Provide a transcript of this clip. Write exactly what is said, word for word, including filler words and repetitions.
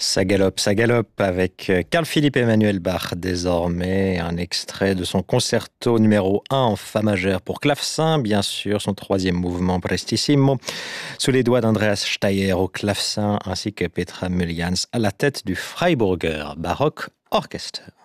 Ça galope, ça galope avec Carl-Philipp Emanuel Bach, désormais un extrait de son concerto numéro un en fa majeur pour clavecin, bien sûr, son troisième mouvement Prestissimo, sous les doigts d'Andreas Steyer au clavecin ainsi que Petra Mulians à la tête du Freiburger Baroque Orchester.